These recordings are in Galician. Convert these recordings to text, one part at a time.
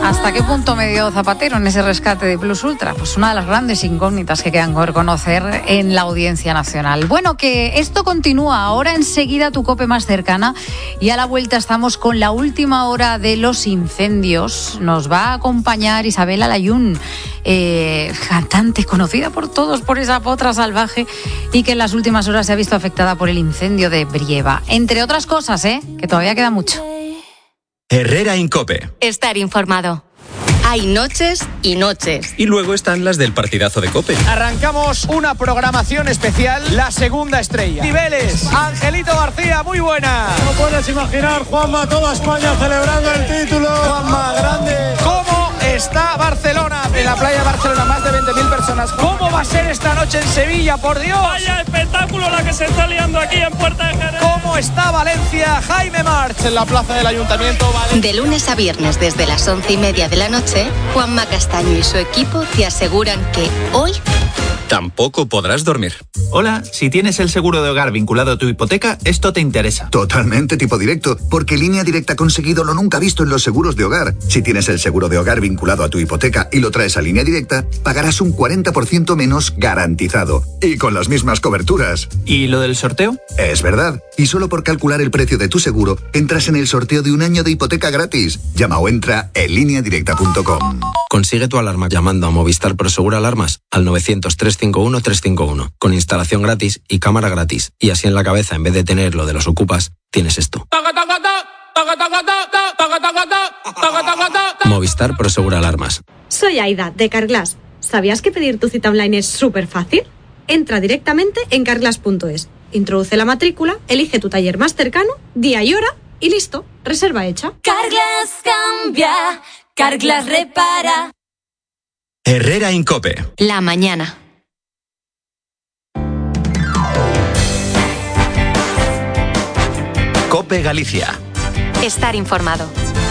¿Hasta qué punto me dio Zapatero en ese rescate de Plus Ultra? Pues una de las grandes incógnitas que quedan por conocer en la Audiencia Nacional. Bueno, que esto continúa. Ahora enseguida tu COPE más cercana y a la vuelta estamos con la última hora de los incendios. Nos va a acompañar Isabela Layún, cantante conocida por todos por esa potra salvaje y que en las últimas horas se ha visto afectada por el incendio de Brieva. Entre otras cosas, que todavía queda mucho. Herrera en COPE. Estar informado. Hay noches y noches. Y luego están las del partidazo de COPE. Arrancamos una programación especial, la segunda estrella. Niveles, Angelito García, muy buena. No puedes imaginar, Juanma, toda España celebrando el título. Juanma, grande. ¿Cómo está Barcelona? En la playa de Barcelona, más de 20.000 personas. ¿Cómo va a ser esta noche en Sevilla, por Dios? Vaya espectáculo la que se está liando aquí en Puerta de Jerez. ¿Cómo está Valencia? Jaime March en la plaza del Ayuntamiento. De lunes a viernes desde las 11:30 de la noche, Juanma Castaño y su equipo te aseguran que hoy tampoco podrás dormir. Hola, si tienes el seguro de hogar vinculado a tu hipoteca, esto te interesa. Totalmente tipo directo, porque Línea Directa ha conseguido lo nunca visto en los seguros de hogar. Si tienes el seguro de hogar vinculado a tu hipoteca y lo traes a Línea Directa, pagarás un 40% menos garantizado. Y con las mismas coberturas. ¿Y lo del sorteo? Es verdad. Y solo por calcular el precio de tu seguro, entras en el sorteo de un año de hipoteca gratis. Llama o entra en lineadirecta.com. Consigue tu alarma llamando a Movistar Prosegur Alarmas al 900-351-351. Con instalación gratis y cámara gratis. Y así en la cabeza, en vez de tener lo de los ocupas, tienes esto. Movistar Prosegur Alarmas. Soy Aida, de Carglass. ¿Sabías que pedir tu cita online es súper fácil? Entra directamente en carglass.es. Introduce la matrícula, elige tu taller más cercano, día y hora y listo, reserva hecha. Carglass cambia, Carglass repara. Herrera en COPE. La mañana. COPE Galicia. Estar informado.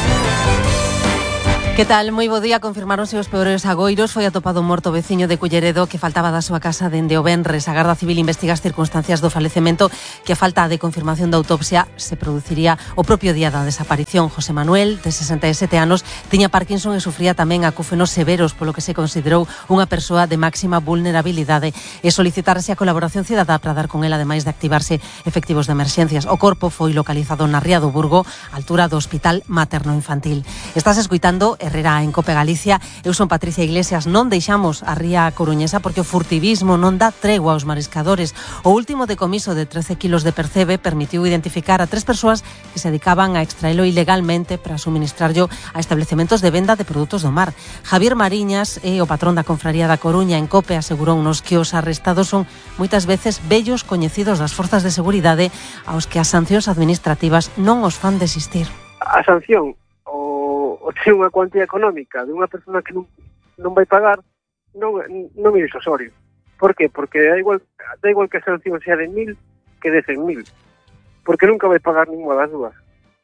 Que tal? Moi bo día. Confirmáronse os peores agoiros. Foi atopado un morto veciño de Culleredo que faltaba da súa casa dende o venres. A Garda Civil investiga as circunstancias do falecemento, que a falta de confirmación da autopsia se produciría o propio día da desaparición. José Manuel, de 67 anos, tiña Parkinson e sufría tamén acúfenos severos, polo que se considerou unha persoa de máxima vulnerabilidade e solicitarse a colaboración cidadá para dar con ela, ademais de activarse efectivos de emerxencias. O corpo foi localizado na Ría do Burgo, a altura do Hospital Materno-Infantil. Estás escuitando Herrera en COPE Galicia. Eu son Patricia Iglesias. Non deixamos a ría coruñesa porque o furtivismo non dá tregua aos mariscadores. O último decomiso de 13 kilos de percebe permitiu identificar a 3 persoas que se dedicaban a extraelo ilegalmente para suministrarlo a establecementos de venda de produtos do mar. Javier Mariñas é o patrón da Confraría da Coruña. En COPE asegurounos que os arrestados son moitas veces vellos coñecidos das forzas de seguridade aos que as sancións administrativas non os fan desistir. A sanción o ten unha cuantía económica de unha persona que non vai pagar, non é disuasorio. Por qué? Porque da igual que a sanción sea de 1.000 que de 100.000, porque nunca vai pagar ninguna das dúas.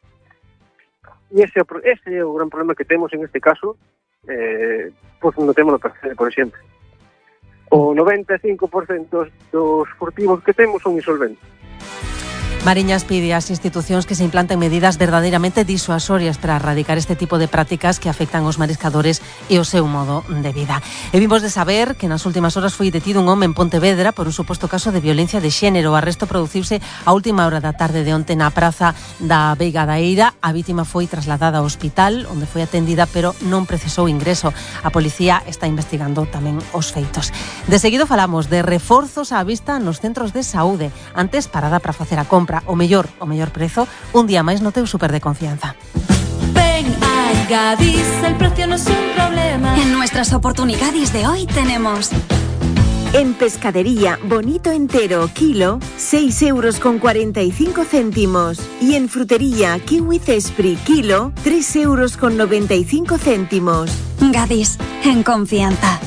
E ese é o gran problema que temos en este caso, pois non temos no percebe, por exemplo. O 95% dos furtivos que temos son insolventes. Mariñas pide ás institucións que se implanten medidas verdadeiramente disuasorias para erradicar este tipo de prácticas que afectan aos mariscadores e o seu modo de vida. E vimos de saber que nas últimas horas foi detido un home en Pontevedra por un suposto caso de violencia de xénero. O arresto produciuse a última hora da tarde de onte na praza da Veiga da Eira. A vítima foi trasladada ao hospital, onde foi atendida, pero non precisou ingreso. A policía está investigando tamén os feitos. De seguido falamos de reforzos á vista nos centros de saúde. Antes, parada para facer a compra. O mellor prezo, un día máis no teu super de confianza. Ven a Gadis, el precio no es un problema. En nuestras oportunidades de hoy tenemos... En pescadería, bonito entero, kilo, 6,45 €. Y en frutería, kiwi cespri, kilo, 3,95 €. Gadis, en confianza.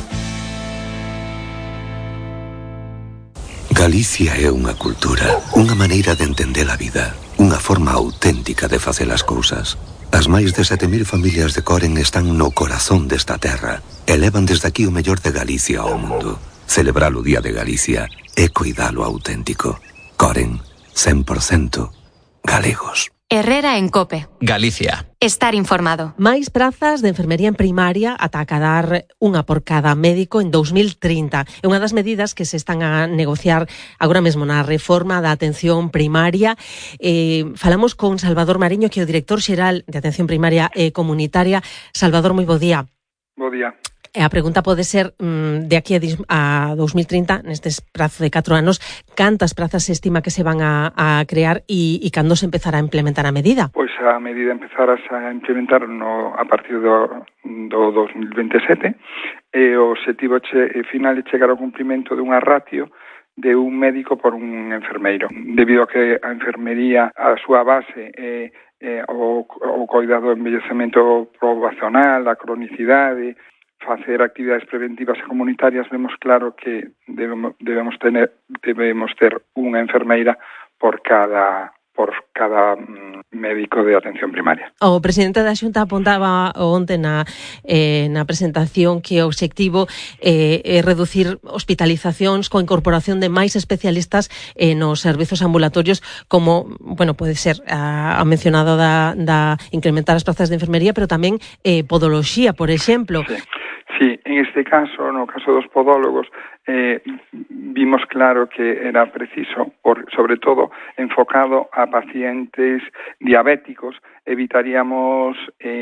Galicia é unha cultura, unha maneira de entender a vida, unha forma auténtica de facer as cousas. As máis de 7.000 familias de Coren están no corazón desta terra e levan desde aquí o mellor de Galicia ao mundo. Celebrar o Día de Galicia é cuidalo auténtico. Coren, 100% galegos. Herrera en COPE. Galicia. Estar informado. Máis prazas de enfermería en primaria ata acadar unha por cada médico en 2030. É unha das medidas que se están a negociar agora mesmo na reforma da atención primaria. Falamos con Salvador Mariño, que é o director xeral de Atención Primaria e Comunitaria. Salvador, moi bo día. Bo día. A pregunta pode ser, de aquí a 2030, nestes prazo de 4 anos, cantas prazas se estima que se van a crear e cando se empezará a implementar a medida? Pois a medida empezarás a implementar a partir do 2027 e o objetivo final é chegar ao cumprimento dunha ratio de un médico por un enfermeiro. Debido a que a enfermería, a súa base é o cuidado do envellecemento poboacional, a cronicidade, facer actividades preventivas e comunitarias, vemos claro que debemos ter unha enfermeira por cada médico de atención primaria. O presidente da Xunta apuntaba onte na presentación que o obxectivo é reducir hospitalizacións coa incorporación de máis especialistas nos servizos ambulatorios, como, pode ser a mencionado da incrementar as prazas de enfermería, pero tamén podoloxía, por exemplo. Sí, en este caso, no caso dos podólogos, vimos claro que era preciso, sobre todo enfocado a pacientes diabéticos, evitaríamos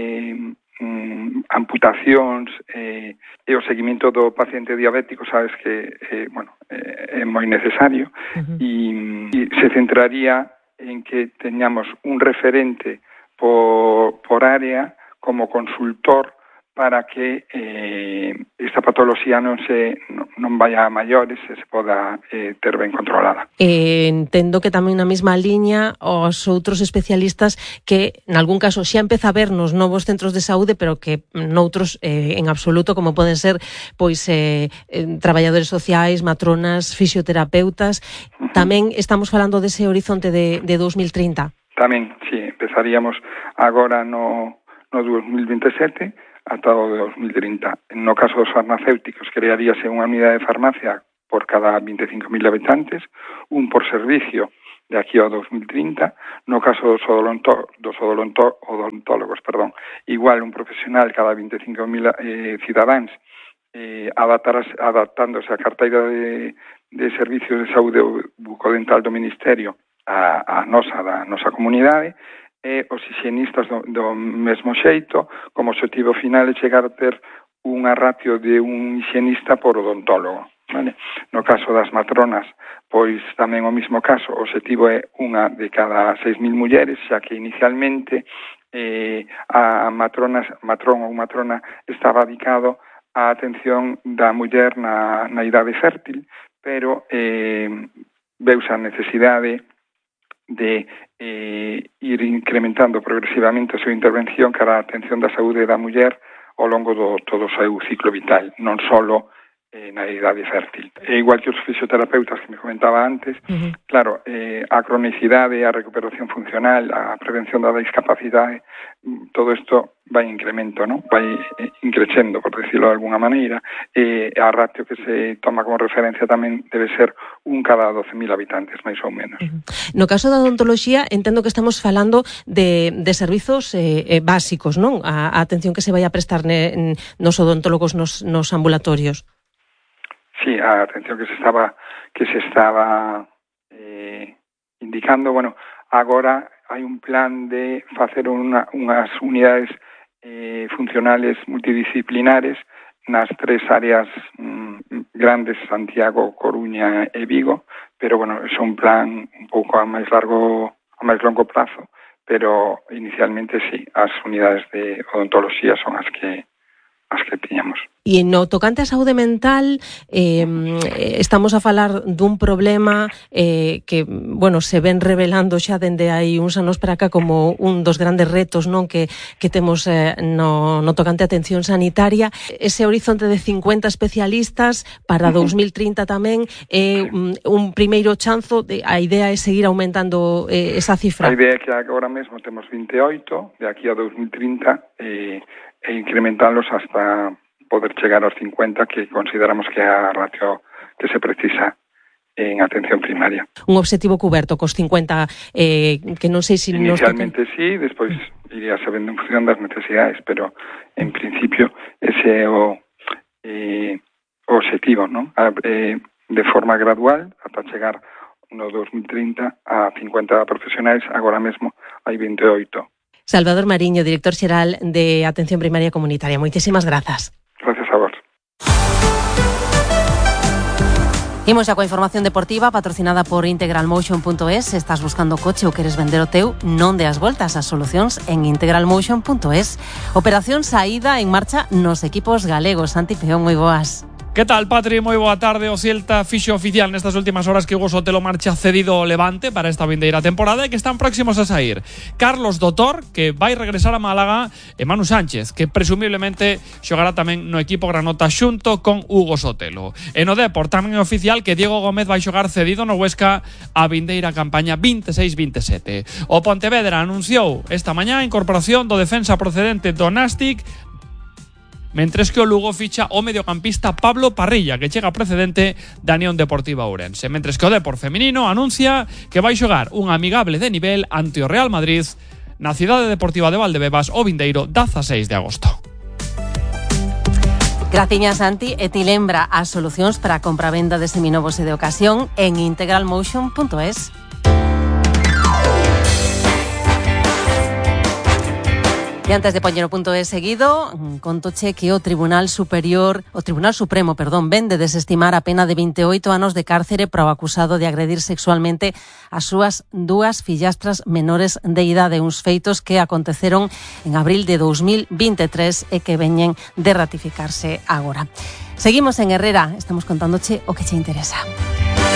amputacións e o seguimento do paciente diabético, sabes que é moi necesario, e se centraría en que teñamos un referente por área como consultor para que esta patoloxía non vaya a maiores e se poda ter ben controlada. Entendo que tamén na mesma liña os outros especialistas que en algún caso xa empeza a ver nos novos centros de saúde, pero que noutros en absoluto, como poden ser traballadores sociais, matronas, fisioterapeutas. Tamén estamos falando dese horizonte de 2030. Tamén, sí, empezaríamos agora no 2027 ata o 2030. No caso dos farmacéuticos, crearíase unha unidade de farmacia por cada 25.000 habitantes, un por servicio de aquí ao 2030. No caso dos odontólogos, igual un profesional cada 25.000 cidadáns, adaptándose a carteira de servicios de saúde bucodental do Ministerio a da nosa comunidade. E os higienistas do mesmo xeito, como objetivo final é chegar a ter unha ratio de un higienista por odontólogo. Vale? No caso das matronas, pois tamén o mesmo caso, o objetivo é unha de cada 6.000 mulleres, xa que inicialmente a matrón ou matrona estaba dedicado á atención da muller na idade fértil, pero veuse a necesidade de ir incrementando progresivamente a súa intervención cara a atención da saúde da muller ao longo do todo o seu ciclo vital, non só na idade fértil. E igual que os fisioterapeutas que me comentaba antes, claro, a cronicidade, a recuperación funcional, a prevención da discapacidade, todo isto vai en incremento, ¿no? Vai increcendo, por decirlo de alguna maneira, e a ratio que se toma como referencia tamén debe ser un cada 12.000 habitantes, máis ou menos. No caso da odontoloxía, entendo que estamos falando de servizos básicos, non? A atención que se vai a prestar nos odontólogos nos ambulatorios. Sí, a atención que se estaba indicando, agora hai un plan de facer unhas unidades funcionales multidisciplinares nas tres áreas grandes, Santiago, Coruña e Vigo, pero é un plan un pouco a máis longo prazo, pero inicialmente sí, as unidades de odontoloxía son as que tiñamos. E no tocante á saúde mental, estamos a falar dun problema que, se ven revelando xa dende hai uns anos para cá como un dos grandes retos, non, que temos no tocante á atención sanitaria. Ese horizonte de 50 especialistas para 2030 tamén é un primeiro chanzo. A idea é seguir aumentando esa cifra. A idea é que agora mesmo temos 28, de aquí a 2030, e incrementarlos hasta poder chegar aos 50, que consideramos que é a ratio que se precisa en atención primaria. Un objetivo cuberto cos 50 que non sei se inicialmente sí, despois iría sabendo en función das necesidades, pero en principio ese é o objetivo, non? De forma gradual ata chegar no 2030 a 50 profesionais, agora mesmo hai 28. Salvador Mariño, director xeral de Atención Primaria Comunitaria. Moitísimas grazas. Gracias a vos. Imos xa coa información deportiva patrocinada por integralmotion.es. Se estás buscando coche ou queres vender o teu, non deas voltas, as solucións en integralmotion.es. Operación saída en marcha nos equipos galegos. Santi Peón, moi boas. Que tal, Patri? Moi boa tarde. O Celta fixo oficial nestas últimas horas que Hugo Sotelo marcha cedido ao Levante para esta vindeira temporada e que están próximos a sair Carlos Dotor, que vai regresar a Málaga, e Manu Sánchez, que presumiblemente xogará tamén no equipo granota xunto con Hugo Sotelo. E no Depor tamén é oficial que Diego Gómez vai xogar cedido no Huesca a vindeira campaña 26-27. O Pontevedra anunciou esta mañá a incorporación do defensa procedente do Nástic, mentres que o Lugo ficha o mediocampista Pablo Parrilla, que chega precedente da Unión Deportiva Ourense. Mentres que o Depor feminino anuncia que vai xogar un amigable de nivel ante o Real Madrid na Cidade Deportiva de Valdebebas o vindeiro 16 de agosto. Graciñas, Santi. E ti lembra as solucións para a compra-venda de seminovos e de ocasión en integralmotion.es. E antes de poñer o punto de seguido, contoche que o Tribunal Supremo, vende desestimar a pena de 28 anos de cárcere para o acusado de agredir sexualmente as súas dúas fillastras menores de idade, uns feitos que aconteceron en abril de 2023 e que veñen de ratificarse agora. Seguimos en Herrera, estamos contándoche o que che interesa.